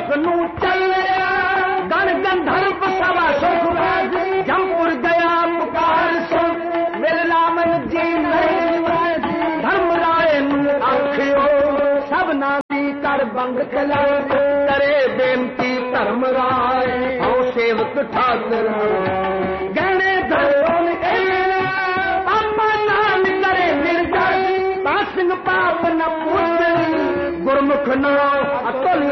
सुख नू चलिया गण गंधर्व सवा सुख राज जमपुर गया पुकार सुन मिल रामन जी धर्म राय नू आखियो सबना दी कर बंग खिला करे बेनती धर्म राय आओ सेवक ठाकुर गहने धरोन पापा नाम करे निर्जय पासिंग पाप न पूछ गुरमुख नाम अतुल